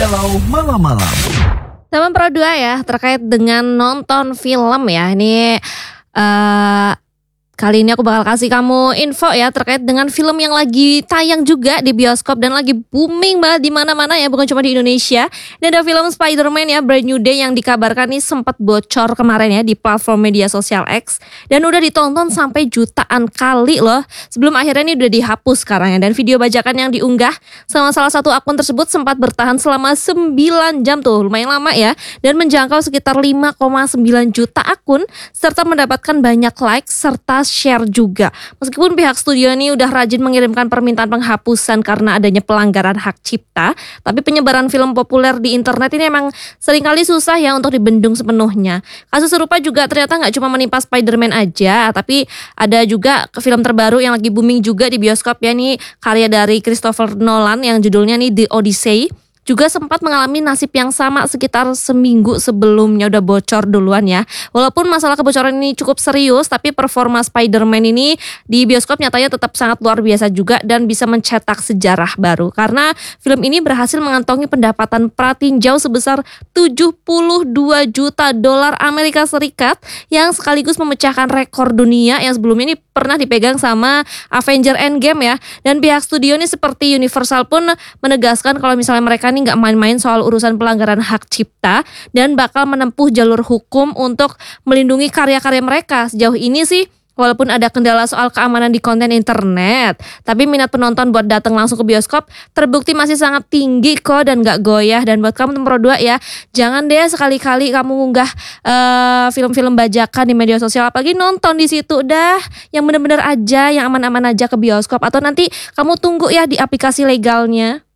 Galau Malam-Malam. Sama Pro 2 ya, terkait dengan nonton film ya. Ini kali ini aku bakal kasih kamu info ya terkait dengan film yang lagi tayang juga di bioskop dan lagi booming banget di mana-mana ya, bukan cuma di Indonesia. Ini ada film Spider-Man ya, Brand New Day yang dikabarkan nih sempat bocor kemarin ya di platform media sosial X dan udah ditonton sampai jutaan kali loh. Sebelum akhirnya ini udah dihapus sekarang ya, dan video bajakan yang diunggah sama salah satu akun tersebut sempat bertahan selama 9 jam tuh, lumayan lama ya, dan menjangkau sekitar 5,9 juta akun serta mendapatkan banyak like serta share juga. Meskipun pihak studio ini udah rajin mengirimkan permintaan penghapusan karena adanya pelanggaran hak cipta, tapi penyebaran film populer di internet ini emang seringkali susah ya untuk dibendung sepenuhnya. Kasus serupa juga ternyata nggak cuma menimpa Spider-Man aja, tapi ada juga film terbaru yang lagi booming juga di bioskop ya, nih karya dari Christopher Nolan yang judulnya nih The Odyssey. Juga sempat mengalami nasib yang sama sekitar seminggu sebelumnya, udah bocor duluan ya. Walaupun masalah kebocoran ini cukup serius, tapi performa Spider-Man ini di bioskop nyatanya tetap sangat luar biasa juga dan bisa mencetak sejarah baru. Karena film ini berhasil mengantongi pendapatan pratinjau sebesar 72 juta dolar Amerika Serikat yang sekaligus memecahkan rekor dunia yang sebelumnya ini pernah dipegang sama Avenger Endgame ya. Dan pihak studio ini seperti Universal pun menegaskan kalau misalnya mereka ini nggak main-main soal urusan pelanggaran hak cipta dan bakal menempuh jalur hukum untuk melindungi karya-karya mereka. Sejauh ini sih walaupun ada kendala soal keamanan di konten internet, tapi minat penonton buat datang langsung ke bioskop terbukti masih sangat tinggi kok dan gak goyah. Dan buat kamu Pro 2 ya, jangan deh sekali-kali kamu ngunggah film-film bajakan di media sosial, apalagi nonton di situ dah. Yang bener-bener aja, yang aman-aman aja ke bioskop, atau nanti kamu tunggu ya di aplikasi legalnya.